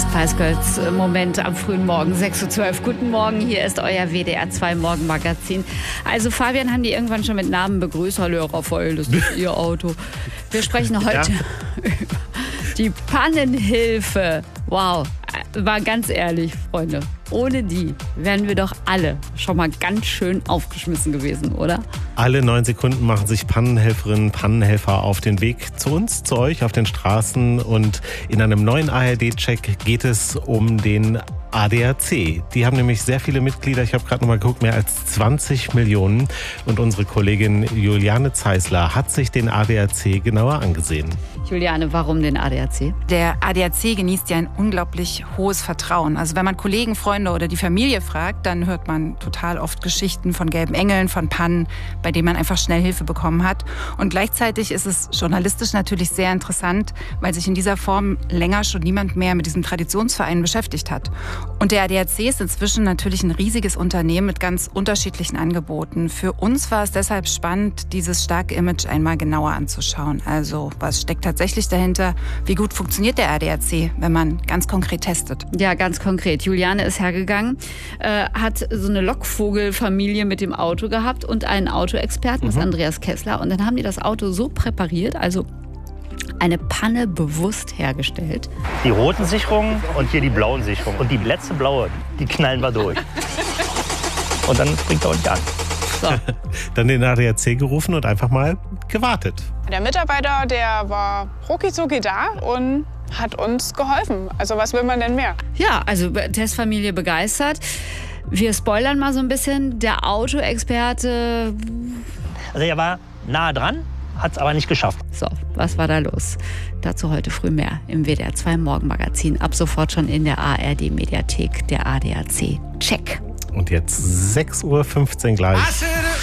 Spice Girls Moment am frühen Morgen, 6:12 Uhr. Guten Morgen, hier ist euer WDR 2 Morgenmagazin. Also Fabian haben die irgendwann schon mit Namen begrüßt. Hallo Raphael, das ist Ihr Auto. Wir sprechen heute über die Pannenhilfe. Wow, war ganz ehrlich, Freunde, ohne die wären wir doch alle schon mal ganz schön aufgeschmissen gewesen, oder? Alle 9 Sekunden machen sich Pannenhelferinnen, Pannenhelfer auf den Weg zu uns, zu euch auf den Straßen. Und in einem neuen ARD-Check geht es um den ADAC. Die haben nämlich sehr viele Mitglieder. Ich habe gerade noch mal geguckt, mehr als 20 Millionen. Und unsere Kollegin Juliane Zeisler hat sich den ADAC genauer angesehen. Juliane, warum den ADAC? Der ADAC genießt ja ein unglaublich hohes Vertrauen. Also wenn man Kollegen, Freunde oder die Familie fragt, dann hört man total oft Geschichten von gelben Engeln, von Pannen, bei denen man einfach schnell Hilfe bekommen hat. Und gleichzeitig ist es journalistisch natürlich sehr interessant, weil sich in dieser Form länger schon niemand mehr mit diesem Traditionsverein beschäftigt hat. Und der ADAC ist inzwischen natürlich ein riesiges Unternehmen mit ganz unterschiedlichen Angeboten. Für uns war es deshalb spannend, dieses starke Image einmal genauer anzuschauen. Also was steckt tatsächlich dahinter? Wie gut funktioniert der ADAC, wenn man ganz konkret testet? Ja, ganz konkret. Juliane ist hergegangen, hat so eine Lockvogelfamilie mit dem Auto gehabt und einen Autoexperten, das ist Andreas Kessler. Und dann haben die das Auto so präpariert, also eine Panne bewusst hergestellt. Die roten Sicherungen und hier die blauen Sicherungen. Und die letzte blaue, die knallen wir durch. Und dann springt er uns an. So. Dann den ADAC gerufen und einfach mal gewartet. Der Mitarbeiter, der war rucki-zucki da und hat uns geholfen. Also was will man denn mehr? Ja, also Testfamilie begeistert. Wir spoilern mal so ein bisschen. Der Autoexperte... Also er war nah dran, hat es aber nicht geschafft. So, was war da los? Dazu heute früh mehr im WDR 2 Morgenmagazin. Ab sofort schon in der ARD-Mediathek, der ADAC. Check. Und jetzt 6:15 Uhr gleich.